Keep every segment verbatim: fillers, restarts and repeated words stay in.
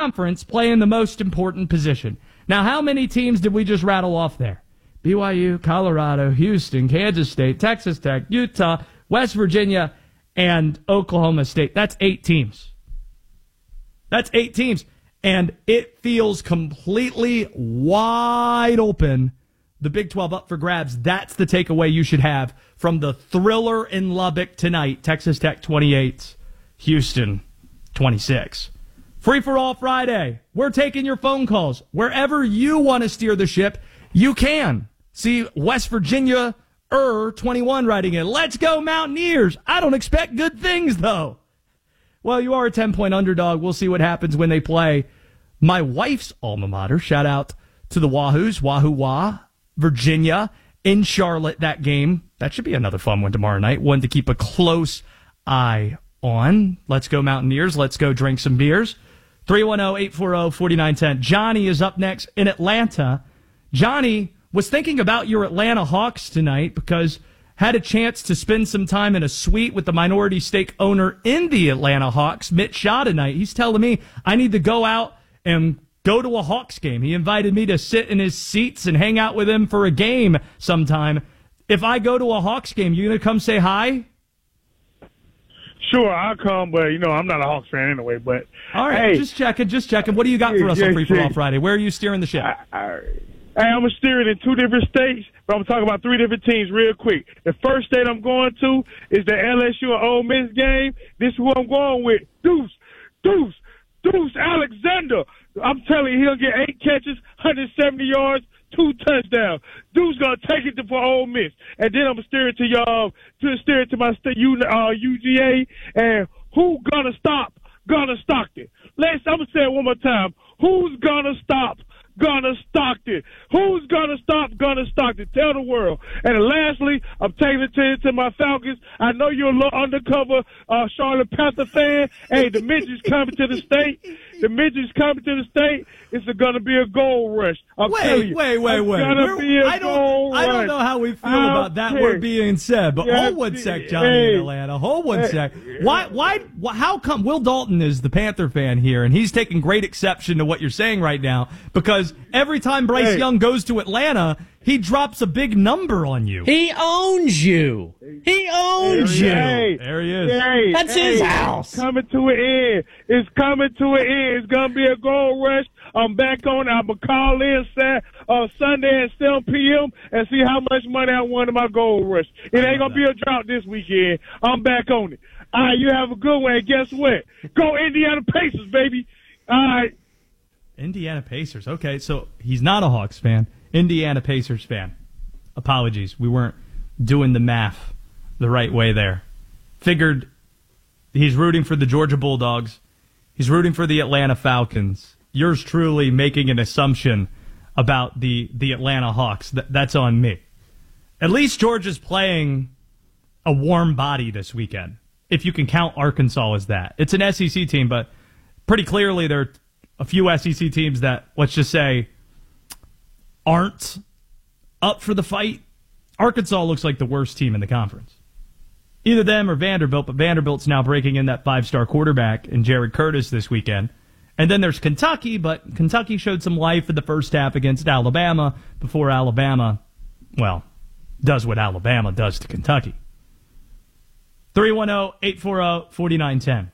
conference playing the most important position. Now, how many teams did we just rattle off there? B Y U, Colorado, Houston, Kansas State, Texas Tech, Utah, West Virginia, and Oklahoma State. That's eight teams. That's eight teams. And it feels completely wide open. The Big twelve up for grabs. That's the takeaway you should have from the thriller in Lubbock tonight. Texas Tech twenty-eight, Houston twenty-six. Free for all Friday. We're taking your phone calls. Wherever you want to steer the ship, you can. See West Virginia er twenty-one writing in. Let's go Mountaineers. I don't expect good things, though. Well, you are a ten-point underdog. We'll see what happens when they play my wife's alma mater. Shout out to the Wahoos. Wahoo Wah. Virginia in Charlotte, that game. That should be another fun one tomorrow night. One to keep a close eye on. Let's go Mountaineers. Let's go drink some beers. three one zero, eight four zero, four nine one zero. Johnny is up next in Atlanta. Johnny was thinking about your Atlanta Hawks tonight because had a chance to spend some time in a suite with the minority stake owner in the Atlanta Hawks, Mitch Shaw, tonight. He's telling me I need to go out and go to a Hawks game. He invited me to sit in his seats and hang out with him for a game sometime. If I go to a Hawks game, you going to come say hi? Sure, I'll come, but, you know, I'm not a Hawks fan anyway. But all right, hey, just checking, just checking. What do you got for us yeah, on Free for yeah. All Friday? Where are you steering the ship? I, I, Hey, I'm steering in two different states, but I'm talking about three different teams real quick. The first state I'm going to is the L S U and Ole Miss game. This is who I'm going with. Deuce, Deuce, Deuce Alexander. I'm telling you, he'll get eight catches, one hundred seventy yards, two touchdowns. Deuce gonna take it to for Ole Miss, and then I'm steering to y'all to steer to my state U, uh, U G A. And who gonna stop? Gunner Stockton. Let's. I'm gonna say it one more time. Who's gonna stop Gunner Stockton? Who's gonna stop Gunner Stockton? Tell the world. And lastly, I'm taking it to, to my Falcons. I know you're a little undercover uh, Charlotte Panther fan. Hey, the midgets coming to the state. The midgets coming to the state. It's gonna be a gold rush. I'm wait, telling you. wait, wait, wait. Gonna be a I don't. gold I don't rush. know how we feel I'll about that tell word you. being said, but Yeah, hold one sec, Johnny hey. in Atlanta. Hold one Hey. sec. Why? Why? why? How come Will Dalton is the Panther fan here, and he's taking great exception to what you're saying right now? Because every time Bryce Hey. Young goes to Atlanta, he drops a big number on you. He owns you. He owns you. Hey, There he is. Hey, That's hey, his house. It's coming to an end. It's coming to an end. It's gonna be a gold rush. I'm back on. I'm gonna call in Sat uh, Sunday at seven p.m. and see how much money I won in my gold rush. It ain't gonna be a drought this weekend. I'm back on it. All right, you have a good one. And guess what? Go Indiana Pacers, baby. All right. Indiana Pacers. Okay, so he's not a Hawks fan. Indiana Pacers fan. Apologies. We weren't doing the math the right way there. Figured he's rooting for the Georgia Bulldogs. He's rooting for the Atlanta Falcons. Yours truly making an assumption about the, the Atlanta Hawks. Th- that's on me. At least Georgia's playing a warm body this weekend, if you can count Arkansas as that. It's an S E C team, but pretty clearly there are a few S E C teams that, let's just say, aren't up for the fight. Arkansas looks like the worst team in the conference. Either them or Vanderbilt, but Vanderbilt's now breaking in that five-star quarterback in Jared Curtis this weekend. And then there's Kentucky, but Kentucky showed some life in the first half against Alabama before Alabama, well, does what Alabama does to Kentucky. three one zero, eight four zero, four nine one zero.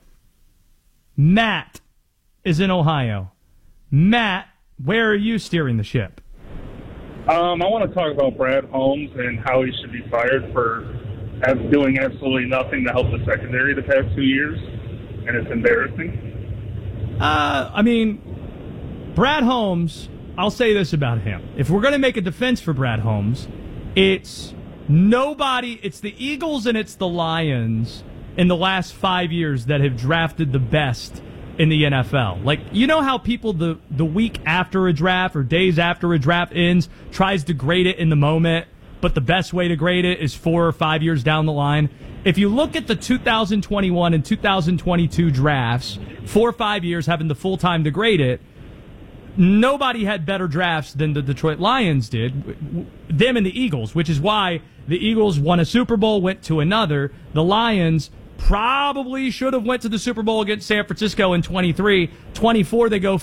Matt is in Ohio. Matt, where are you steering the ship? Um, I want to talk about Brad Holmes and how he should be fired for doing absolutely nothing to help the secondary the past two years, and it's embarrassing. Uh, I mean, Brad Holmes, I'll say this about him. If we're going to make a defense for Brad Holmes, it's nobody, it's the Eagles and it's the Lions in the last five years that have drafted the best in the N F L. Like, you know how people the, the week after a draft or days after a draft ends tries to grade it in the moment, but the best way to grade it is four or five years down the line? If you look at the two thousand twenty-one and two thousand twenty-two drafts, four or five years having the full time to grade it, nobody had better drafts than the Detroit Lions did, them and the Eagles, which is why the Eagles won a Super Bowl, went to another. The Lions probably should have went to the Super Bowl against San Francisco in twenty-three. twenty-four, they go